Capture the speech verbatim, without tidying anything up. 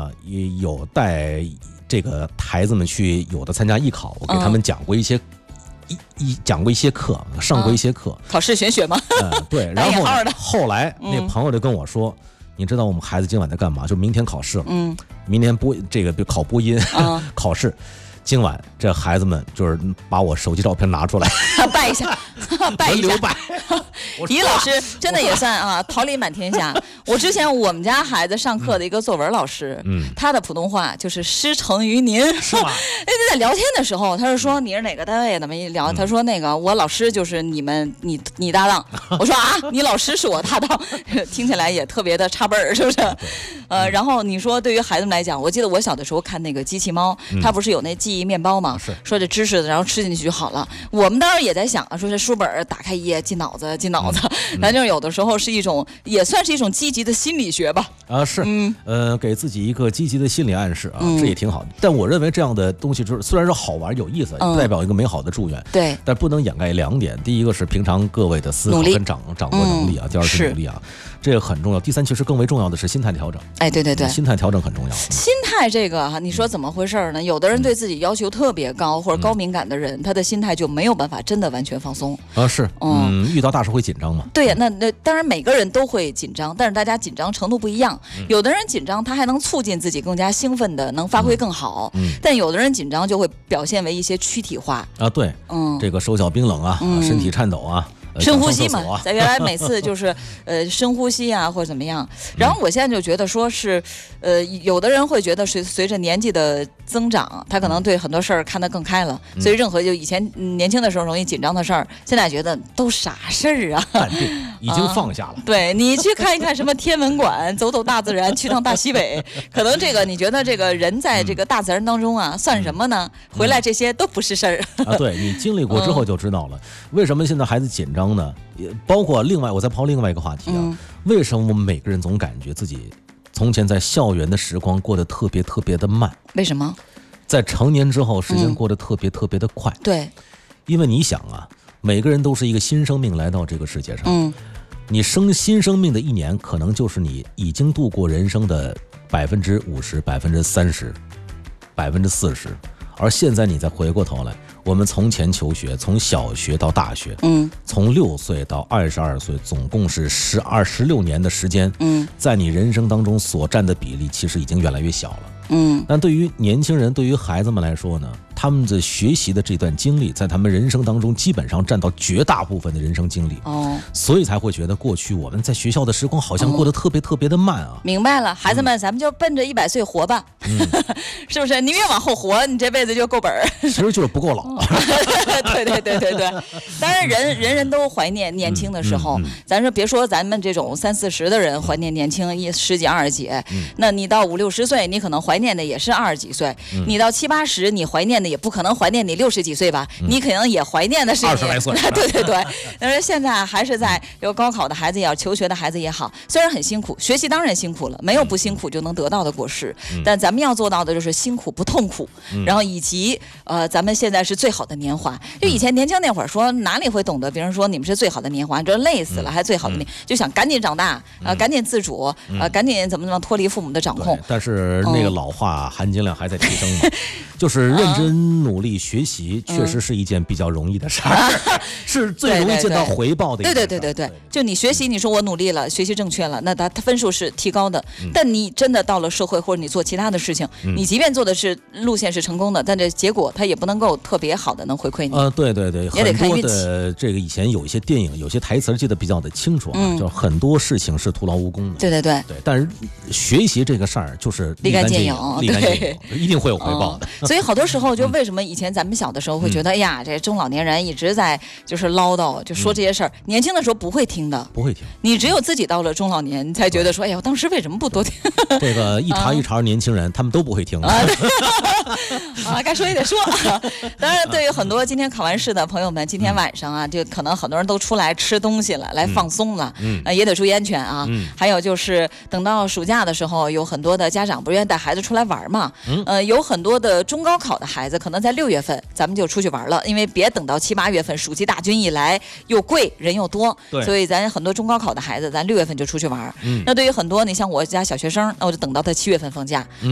呢，也有带这个孩子们去，有的参加艺考，我给他们讲过一些。一一讲过一些课，上过一些课， 考试玄学吗？ 呃，对。然后呢后来那朋友就跟我说，嗯、你知道我们孩子今晚在干嘛？就明天考试了，嗯，明天播这个考播音、嗯、考试。今晚这孩子们就是把我手机照片拿出来拜一下，拜一下。 拜。 李老师真的也算啊，桃李满天下。我之前我们家孩子上课的一个作文老师，嗯，他的普通话就是师承于您， 是吗？ 那在聊天的时候，他是说你是哪个单位的？么一聊，他说那个我老师就是你们你你搭档。我说啊，你老师是我搭档，听起来也特别的差辈儿，是不是？呃，然后你说对于孩子们来讲，我记得我小的时候看那个机器猫，它不是有那记忆面包吗？说这知识然后吃进去就好了。我们当时也在想啊，说这书本打开一页进脑子进脑子，反正有的时候是一种也算是一种积极的心理学吧。 啊，是，嗯，呃，给自己一个积极的心理暗示啊，嗯、这也挺好。但我认为这样的东西就是虽然说好玩有意思，嗯、代表一个美好的祝愿， 对， 但不能掩盖两点。第一个是平常各位的思考跟掌掌握能力啊，嗯、第二是努力啊，这个很重要。第三，其实更为重要的是心态调整。 哎，对对对， 心态调整很重要。 心态这个哈，你说怎么回事呢？有的人对自己要求特别高，或者高敏感的人，他的心态就没有办法真的完全放松啊。是，嗯，遇到大事会紧张吗？ 对呀，那那当然每个人都会紧张，但是大家紧张程度不一样。有的人紧张，他还能促进自己更加兴奋的，能发挥更好。嗯，但有的人紧张就会表现为一些躯体化啊。对，嗯，这个手脚冰冷啊，嗯、身体颤抖啊。 深呼吸嘛，在原来每次就是呃深呼吸啊或者怎么样，然后我现在就觉得说是，呃有的人会觉得随随着年纪的增长，他可能对很多事儿看得更开了，所以任何就以前年轻的时候容易紧张的事儿，现在觉得都啥事儿啊， 淡定，已经放下了。 啊、对你去看一看什么天文馆，走走大自然，去趟大西北，可能这个你觉得这个人在这个大自然当中啊，算什么呢？回来这些都不是事儿啊。对你经历过之后就知道了，为什么现在孩子紧张呢？也包括另外，我再抛另外一个话题啊，嗯、为什么我们每个人总感觉自己从前在校园的时光过得特别特别的慢？ 为什么？ 在成年之后，时间过得特别特别的快。 嗯、对， 因为你想啊，每个人都是一个新生命来到这个世界上，嗯，你生新生命的一年，可能就是你已经度过人生的百分之五十、百分之三十、百分之四十，而现在你再回过头来。我们从前求学，从小学到大学，嗯，从六岁到二十二岁，总共是十二十六年的时间，嗯，在你人生当中所占的比例，其实已经越来越小了，嗯。但对于年轻人，对于孩子们来说呢，他们的学习的这段经历，在他们人生当中，基本上占到绝大部分的人生经历，哦，所以才会觉得过去我们在学校的时光好像过得特别特别的慢啊。 明白了，孩子们，嗯、咱们就奔着一百岁活吧，嗯、是不是？你越往后活，你这辈子就够本儿。 其实就是不够老。 对对对对对，当然人人人都怀念年轻的时候，嗯嗯嗯、咱说别说咱们这种三四十的人怀念年轻一十几二十几，嗯、那你到五六十岁，你可能怀念的也是二十几岁，嗯、你到七八十，你怀念的也不可能怀念你六十几岁吧，嗯、你可能也怀念的是二十来岁。 对对对，但是现在还是在有高考的孩子也好，求学的孩子也好，虽然很辛苦，学习当然辛苦了，没有不辛苦就能得到的果实，嗯、但咱们要做到的就是辛苦不痛苦，嗯、然后以及呃，咱们现在是最好的年华。就以前年轻那会儿说哪里会懂得别人说你们是最好的年华，你这累死了，还最好的年，就想赶紧长大啊，赶紧自主啊，赶紧怎么怎么脱离父母的掌控。 但是那个老话含金量还在提升嘛，就是认真努力学习，确实是一件比较容易的事儿，是最容易见到回报的一件事。 对对对对对，就你学习，你说我努力了，学习正确了，那他他分数是提高的。但你真的到了社会或者你做其他的事情，你即便做的是路线是成功的，但这结果他也不能够特别好的能回馈你。 呃，对对对，很多的这个以前有一些电影，有些台词记得比较的清楚啊，嗯、就是很多事情是徒劳无功的。 对对对对，但是学习这个事儿就是立竿见影，立竿见影，一定会有回报的。 嗯、所以好多时候，就为什么以前咱们小的时候会觉得，嗯、哎呀，这中老年人一直在就是唠叨，就说这些事儿，嗯、年轻的时候不会听的， 不会听。 你只有自己到了中老年，你才觉得说，哎呀，我当时为什么不多听？ 这个一茬一茬年轻人，他们都不会听的。 啊，该说也得说。当然，对于很多今天考完试的朋友们，今天晚上啊，就可能很多人都出来吃东西了，来放松了，嗯，啊，也得注意安全啊。嗯、还有就是等到暑假的时候，有很多的家长不愿意带孩子出来玩嘛，嗯，呃，有很多的中高考的孩子，可能在六月份咱们就出去玩了，因为别等到七八月份，暑期大军一来，又贵人又多，所以咱很多中高考的孩子，咱六月份就出去玩。嗯，那对于很多你像我家小学生，那我就等到他七月份放假。嗯